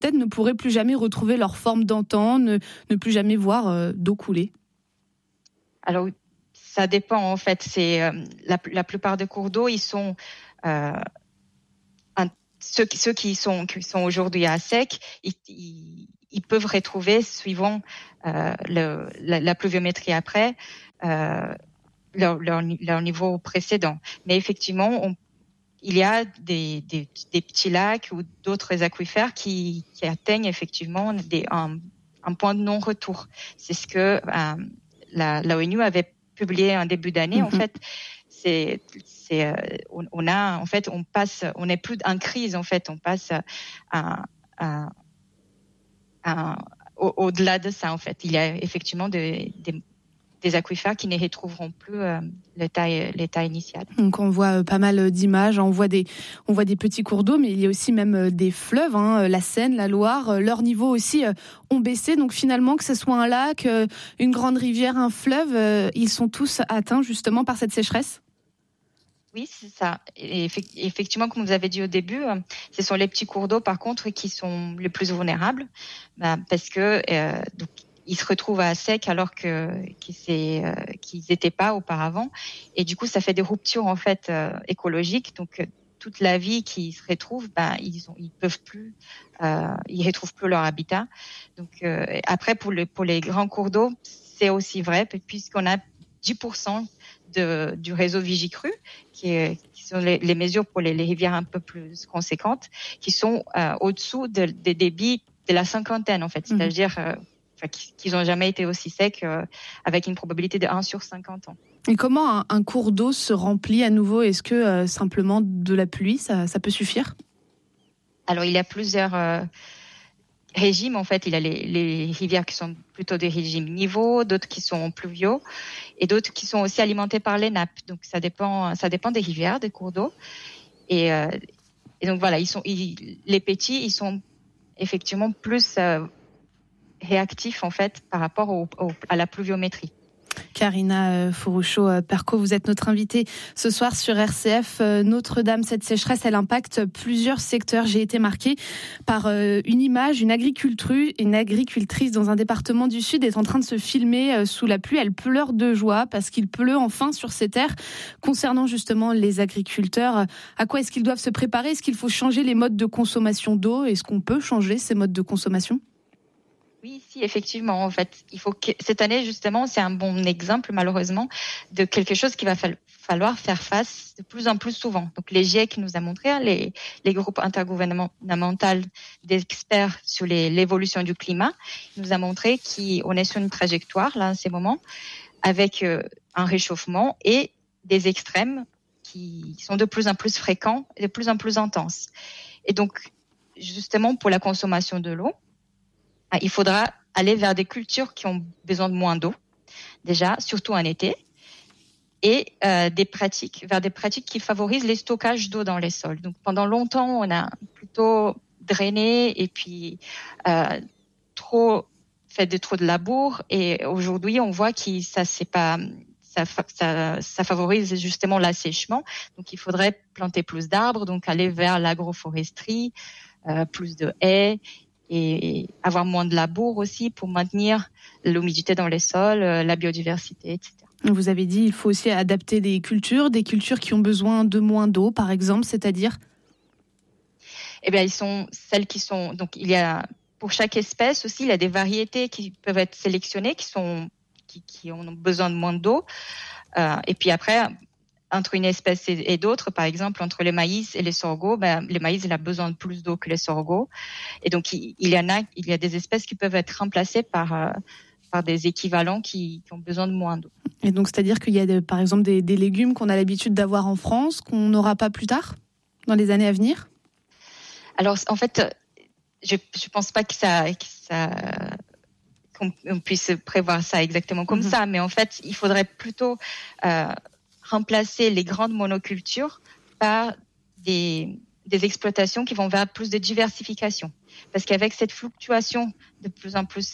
peut-être ne pourraient plus jamais retrouver leur forme d'antan, ne plus jamais voir d'eau couler? Alors, ça dépend en fait. C'est la plupart des cours d'eau, ils sont ceux qui sont aujourd'hui à sec, ils peuvent retrouver, suivant la pluviométrie après, leur niveau précédent. Mais effectivement, il y a des petits lacs ou d'autres aquifères qui atteignent effectivement un point de non-retour. C'est ce que l'ONU avait publié en début d'année. En fait, on n'est plus en crise. En fait, on passe au-delà de ça. En fait, il y a effectivement des aquifères qui ne retrouveront plus l'état initial. Donc on voit pas mal d'images, on voit des petits cours d'eau, mais il y a aussi même des fleuves, la Seine, la Loire, leur niveau aussi ont baissé. Donc finalement, que ce soit un lac, une grande rivière, un fleuve, ils sont tous atteints justement par cette sécheresse? Oui, c'est ça. Et effectivement, comme vous avez dit au début, ce sont les petits cours d'eau, par contre, qui sont les plus vulnérables, parce que donc, ils se retrouvent à sec alors qu'ils n'étaient pas auparavant. Et du coup, ça fait des ruptures en fait écologiques. Donc, toute la vie qui se retrouve, ils peuvent plus, ils retrouvent plus leur habitat. Donc, après, pour les grands cours d'eau, c'est aussi vrai, puisqu'on a 10% du réseau Vigicru, qui sont les mesures pour les rivières un peu plus conséquentes, qui sont au-dessous des débits de la cinquantaine, en fait. C'est-à-dire qu'ils n'ont jamais été aussi secs, avec une probabilité de 1 sur 50 ans. Et comment un cours d'eau se remplit à nouveau? Est-ce que simplement de la pluie, ça peut suffire? Alors, il y a plusieurs régimes. En fait, il y a les rivières qui sont plutôt des régimes niveaux, d'autres qui sont pluviaux, et d'autres qui sont aussi alimentées par les nappes. Donc, ça dépend des rivières, des cours d'eau. Et donc, voilà, les petits, ils sont effectivement plus réactifs, en fait, par rapport à la pluviométrie. Karina Fourouchot-Percot, vous êtes notre invitée ce soir sur RCF. Notre-Dame, cette sécheresse, elle impacte plusieurs secteurs. J'ai été marquée par une image, une agricultrice dans un département du Sud est en train de se filmer sous la pluie. Elle pleure de joie parce qu'il pleut enfin sur ses terres. Concernant justement les agriculteurs, à quoi est-ce qu'ils doivent se préparer? Est-ce qu'il faut changer les modes de consommation d'eau? Est-ce qu'on peut changer ces modes de consommation? Oui, si, effectivement. En fait, il faut que cette année, justement, c'est un bon exemple, malheureusement, de quelque chose qu'il va falloir faire face de plus en plus souvent. Donc, les GIEC nous a montré, les groupes intergouvernementaux d'experts sur l'évolution du climat, nous a montré qu'on est sur une trajectoire, là, en ces moments, avec un réchauffement et des extrêmes qui sont de plus en plus fréquents et de plus en plus intenses. Et donc, justement, pour la consommation de l'eau, il faudra aller vers des cultures qui ont besoin de moins d'eau, déjà, surtout en été, et vers des pratiques qui favorisent les stockages d'eau dans les sols. Donc, pendant longtemps, on a plutôt drainé et puis trop de labour. Et aujourd'hui, on voit que ça favorise justement l'assèchement. Donc, il faudrait planter plus d'arbres, donc aller vers l'agroforesterie, plus de haies, et avoir moins de labour aussi pour maintenir l'humidité dans les sols, la biodiversité, etc. Vous avez dit qu'il faut aussi adapter des cultures qui ont besoin de moins d'eau, par exemple, c'est-à-dire? Eh bien, ils sont celles qui sont. Donc, il y a pour chaque espèce aussi, il y a des variétés qui peuvent être sélectionnées, qui ont besoin de moins d'eau. Et puis après, entre une espèce et d'autres, par exemple, entre les maïs et les sorgho, le maïs, il a besoin de plus d'eau que les sorgho. Et donc, il y a des espèces qui peuvent être remplacées par des équivalents qui ont besoin de moins d'eau. Et donc, c'est-à-dire qu'il y a par exemple des légumes qu'on a l'habitude d'avoir en France, qu'on n'aura pas plus tard, dans les années à venir? Alors, en fait, je pense pas qu'on puisse prévoir ça exactement comme ça, mais en fait, il faudrait plutôt remplacer les grandes monocultures par des exploitations qui vont vers plus de diversification. Parce qu'avec cette fluctuation de plus en plus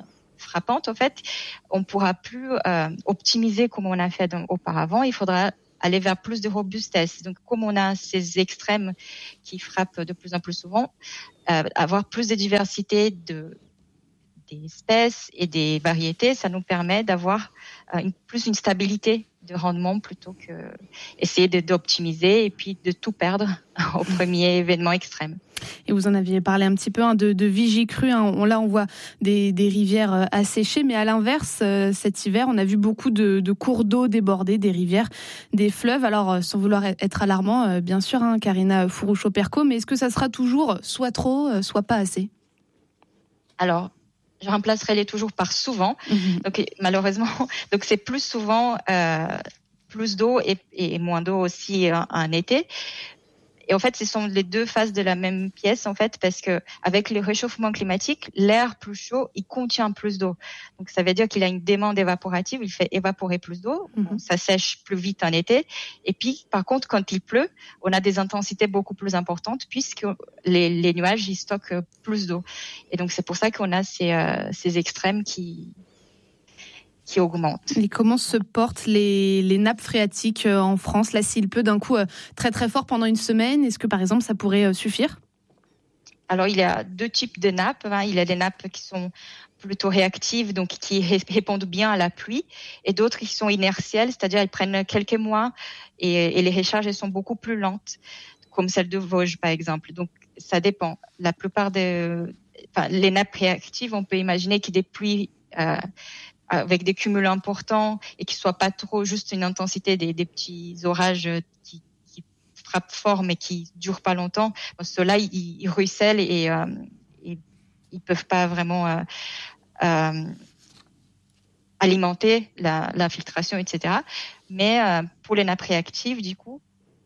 frappante, en fait, on pourra plus optimiser comme on a fait auparavant. Il faudra aller vers plus de robustesse. Donc, comme on a ces extrêmes qui frappent de plus en plus souvent, avoir plus de diversité des espèces et des variétés, ça nous permet d'avoir plus une stabilité de rendement plutôt que essayer d'optimiser et puis de tout perdre au premier événement extrême. Et vous en aviez parlé un petit peu de Vigicru. Là, on voit des rivières asséchées, mais à l'inverse, cet hiver, on a vu beaucoup de cours d'eau débordés, des rivières, des fleuves. Alors, sans vouloir être alarmant, bien sûr, Karina Fourouchot-Percot, mais est-ce que ça sera toujours soit trop, soit pas assez ? Alors, je remplacerai les toujours par souvent. Donc, malheureusement, donc c'est plus souvent plus d'eau et moins d'eau aussi en été. Et en fait, ce sont les deux faces de la même pièce, en fait, parce que avec le réchauffement climatique, l'air plus chaud, il contient plus d'eau. Donc, ça veut dire qu'il a une demande évaporative, il fait évaporer plus d'eau, ça sèche plus vite en été. Et puis, par contre, quand il pleut, on a des intensités beaucoup plus importantes puisque les nuages, ils stockent plus d'eau. Et donc, c'est pour ça qu'on a ces extrêmes qui augmentent. Et comment se portent les nappes phréatiques en France ? Là, s'il pleut d'un coup très très fort pendant une semaine, est-ce que par exemple ça pourrait suffire ? Alors, il y a deux types de nappes. Il y a des nappes qui sont plutôt réactives, donc qui répondent bien à la pluie, et d'autres qui sont inertielles, c'est-à-dire elles prennent quelques mois et les recharges elles sont beaucoup plus lentes, comme celle de Vosges par exemple. Donc, ça dépend. La plupart les nappes réactives, on peut imaginer qu'il y ait des pluies avec des cumuls importants et qui soient pas trop juste une intensité des petits orages qui frappent fort mais qui durent pas longtemps. Ceux-là, ils ruissellent et ils peuvent pas vraiment alimenter l'infiltration, etc. Mais pour les nappes réactives, du coup,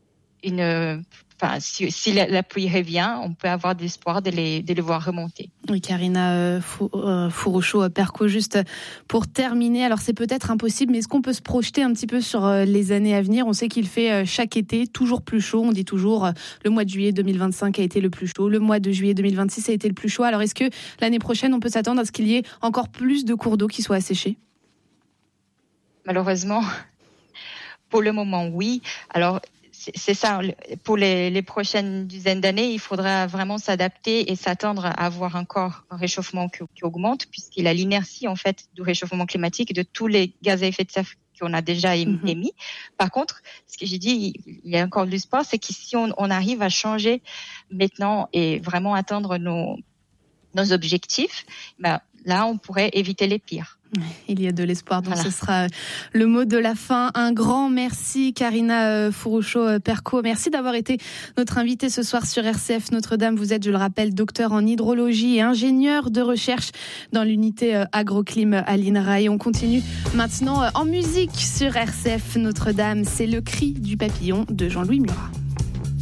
si la pluie revient, on peut avoir de l'espoir de les voir remonter. Oui, Karina Fourouchot-Percot, juste pour terminer, alors c'est peut-être impossible, mais est-ce qu'on peut se projeter un petit peu sur les années à venir ? On sait qu'il fait chaque été toujours plus chaud, on dit toujours le mois de juillet 2025 a été le plus chaud, le mois de juillet 2026 a été le plus chaud. Alors est-ce que l'année prochaine, on peut s'attendre à ce qu'il y ait encore plus de cours d'eau qui soient asséchés ? Malheureusement, pour le moment, oui. Alors, c'est ça, pour les prochaines dizaines d'années, il faudra vraiment s'adapter et s'attendre à avoir encore un réchauffement qui augmente, puisqu'il a l'inertie en fait du réchauffement climatique et de tous les gaz à effet de serre qu'on a déjà émis. Par contre, ce que j'ai dit, il y a encore de l'espoir, c'est que si on arrive à changer maintenant et vraiment atteindre nos objectifs, là, on pourrait éviter les pires. Il y a de l'espoir, donc ce sera le mot de la fin. Un grand merci, Karina Fourouchot-Percot. Merci d'avoir été notre invitée ce soir sur RCF Notre-Dame. Vous êtes, je le rappelle, docteur en hydrologie et ingénieur de recherche dans l'unité agroclim à l'INRA. Et on continue maintenant en musique sur RCF Notre-Dame. C'est Le cri du papillon de Jean-Louis Murat.